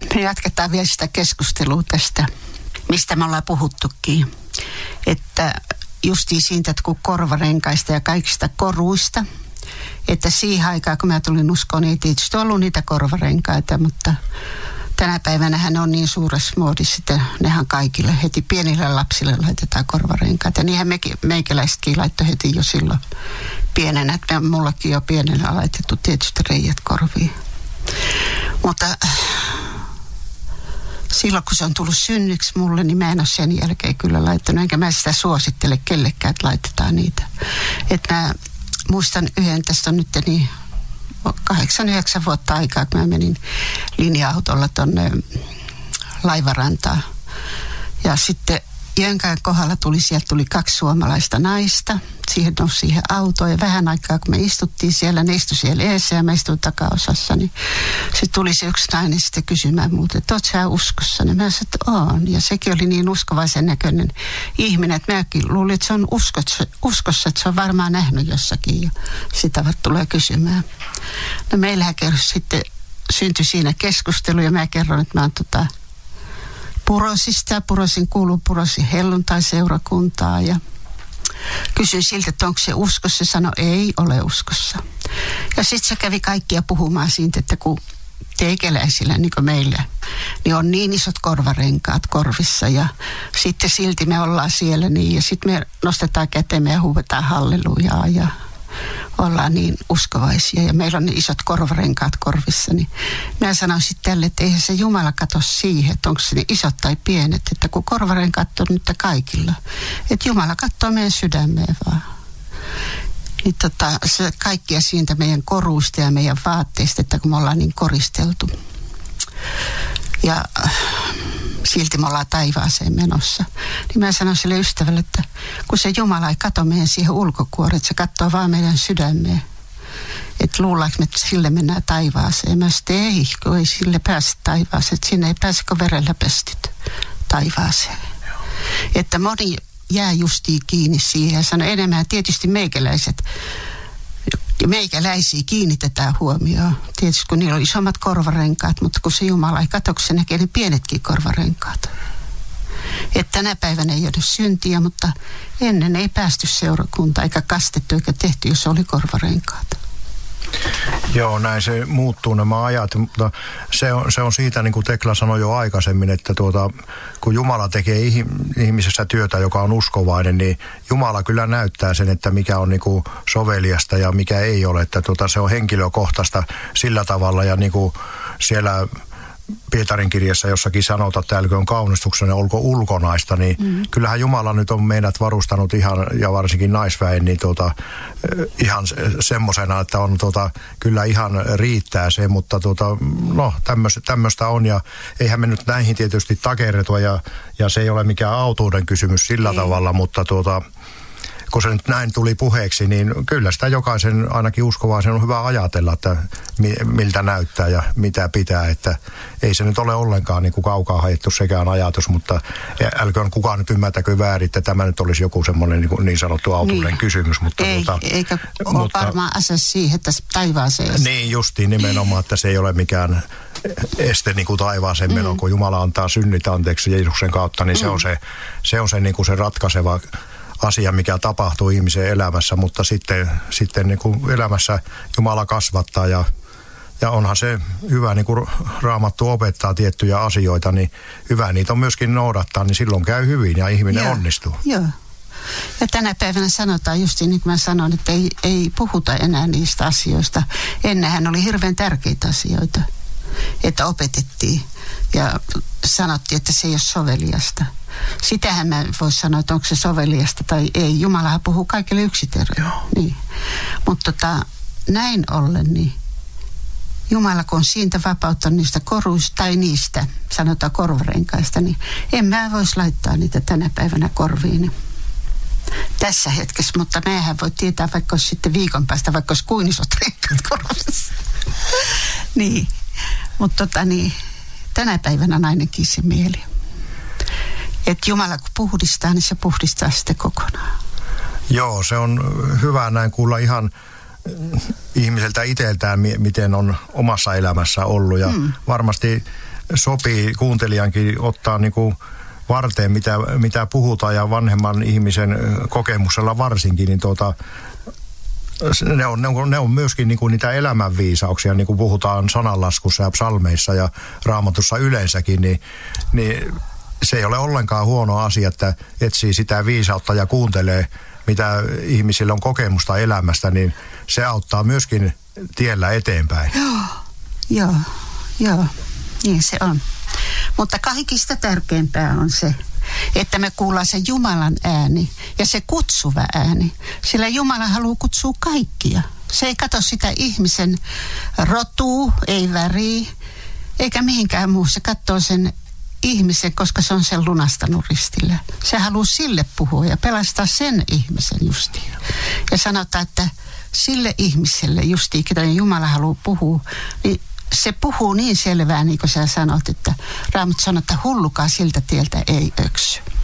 Me jatketaan vielä sitä keskustelua tästä, mistä me ollaan puhuttukin. Että justiin siitä, että kun korvarenkaista ja kaikista koruista, että siihen aikaan, kun mä tulin uskoon, ei tietysti ollut niitä korvarenkaita, mutta tänä päivänä ne on niin suuressa muodissa, että nehän kaikille heti pienille lapsille laitetaan korvarenkaita. Ja niinhän meikäläisetkin laittoi heti jo silloin pienenä, että mullakin jo pienenä laitettu tietysti reijät korviin. Mutta silloin kun se on tullut synnyksi mulle, niin mä en ole sen jälkeen kyllä laittanut, enkä mä sitä suosittele kellekään, että laitetaan niitä. Että mä muistan yhden, tästä on nyt niin 8-9 vuotta aikaa, kun mä menin linja-autolla tonne Laivarantaan. Ja sitten Jönkään kohdalla sieltä tuli 2 suomalaista naista. Siihen nousi siihen autoon ja vähän aikaa, kun me istuttiin siellä, ne istui siellä eessä ja mä istuin takaosassa, niin sitten tuli se yksi nainen sitten kysymään multa, että oot sä uskossa? Ja mä sanoin, että oon. Ja sekin oli niin uskovaisen näköinen ihminen, että mäkin luulin, että se on uskossa, että se on varmaan nähnyt jossakin ja sitä tulee kysymään. No meillähän sitten syntyi siinä keskustelu ja mä kerron, että mä oon Purosista. Purosin kuuluu Purosin helluntai-seurakuntaa ja kysyin siltä, että onko se uskossa. Se sanoi, ei ole uskossa. Ja sitten se kävi kaikkia puhumaan siitä, että kun teikäläisillä, niin kuin meillä, niin on niin isot korvarenkaat korvissa ja sitten silti me ollaan siellä niin ja sitten me nostetaan kätemme ja huudetaan hallelujaa ja ollaan niin uskovaisia ja meillä on niin isot korvarenkaat korvissa, niin mä sanoisin tälle, että eihän se Jumala katso siihen, että onko se niin isot tai pienet, että kun korvarenkaat on nyt kaikilla, että Jumala katsoo meidän sydämeen vaan. Niin se kaikkia siitä meidän koruista ja meidän vaatteista, että kun me ollaan niin koristeltu. Ja silti me ollaan taivaaseen menossa. Niin mä sanon sille ystävälle, että kun se Jumala ei katso meidän siihen ulkokuoreen, että se katsoo vaan meidän sydämeen. Että luullaanko me, että sille mennään taivaaseen. Mä sanoin, ei, kun ei sille pääse taivaaseen. Että sinne ei pääse, kun verellä pestyt taivaaseen. Että moni jää justiin kiinni siihen ja sanoo enemmän tietysti meikäläisiä kiinnitetään huomioon. Tietysti kun niillä on isommat korvarenkaat, mutta kun se Jumala ei katso, kun se näkee ne pienetkin korvarenkaat. Että tänä päivänä ei ole syntiä, mutta ennen ei päästy seurakuntaan, eikä kastettu, eikä tehty, jos oli korvarenkaat. Joo, näin se muuttuu nämä ajat, mutta se on siitä, niin kuin Tekla sanoi jo aikaisemmin, että kun Jumala tekee ihmisessä työtä, joka on uskovainen, niin Jumala kyllä näyttää sen, että mikä on niin kuin soveliasta ja mikä ei ole, että se on henkilökohtaista sillä tavalla ja niin kuin siellä Pietarin kirjassa jossakin sanotaan, että älköön kaunistuksenne olko ulkonaista, niin kyllähän Jumala nyt on meidät varustanut ihan, ja varsinkin naisväen, niin ihan semmosena, että on kyllä ihan riittää se, mutta tämmöistä on, ja eihän me nyt näihin tietysti takerretua, ja se ei ole mikään autuuden kysymys sillä tavalla, mutta kun se nyt näin tuli puheeksi, niin kyllä sitä jokaisen, ainakin uskovaisen, on hyvä ajatella, että miltä näyttää ja mitä pitää, että ei se nyt ole ollenkaan niin kuin kaukaa haettu sekään ajatus, mutta älköön kukaan nyt ymmärtäkö väärin, että tämä nyt olisi joku semmoinen niin sanottu autuuden kysymys. Mutta eikä ole varmaan asia siihen, että taivaaseen. Niin justiin nimenomaan, että se ei ole mikään este niin kuin taivaaseen menoon, kun Jumala antaa synnit anteeksi Jeesuksen kautta, niin se on se, niin kuin se ratkaiseva asia, mikä tapahtuu ihmisen elämässä, mutta sitten niin kuin elämässä Jumala kasvattaa ja onhan se hyvä, niin kuin Raamattu opettaa tiettyjä asioita, niin hyvä niitä on myöskin noudattaa, niin silloin käy hyvin ja ihminen onnistuu. Joo. Ja tänä päivänä sanotaan just niin kuin mä sanoin, että ei puhuta enää niistä asioista. Ennenhän oli hirveän tärkeitä asioita, että opetettiin ja sanottiin, että se ei ole soveliasta. Sitähän mä vois sanoa, että onko se soveliasta tai ei. Jumalahan puhuu kaikille yksiterveellä. Niin. Mutta näin ollen, niin Jumala kun on siitä vapauttanut niistä koruista tai niistä, sanotaan korvarenkaista, niin en mä vois laittaa niitä tänä päivänä korviin tässä hetkessä. Mutta mehän voi tietää vaikka olisi sitten viikon päästä, vaikka olisi kuinnisot renkaat korvissa. Niin. Mutta tänä päivänä on ainakin se mieli. Että Jumala kun puhdistaa, niin se puhdistaa sitten kokonaan. Joo, se on hyvä näin kuulla ihan ihmiseltä itseltään, miten on omassa elämässä ollut. Ja varmasti sopii kuuntelijankin ottaa niin kuin varteen, mitä puhutaan, ja vanhemman ihmisen kokemuksella varsinkin, niin ne on myöskin niin kuin niitä elämänviisauksia, niin kuin puhutaan sananlaskussa ja psalmeissa ja Raamatussa yleensäkin, niin se ei ole ollenkaan huono asia, että etsii sitä viisautta ja kuuntelee, mitä ihmisillä on kokemusta elämästä, niin se auttaa myöskin tiellä eteenpäin. Joo, niin se on. Mutta kaikista tärkeämpää on se, että me kuullaan se Jumalan ääni ja se kutsuva ääni. Sillä Jumala haluaa kutsua kaikkia. Se ei katso sitä ihmisen rotua, ei väriä, eikä mihinkään muu. Se katsoo sen ihmisen, koska se on sen lunastanut ristillä. Se haluaa sille puhua ja pelastaa sen ihmisen justiin. Ja sanotaan, että sille ihmiselle justiin, ketä Jumala haluaa puhua, niin se puhuu niin selvää, niin kuin sä sanot, että Raamattu sanoo, että hullukaan siltä tieltä ei öksy.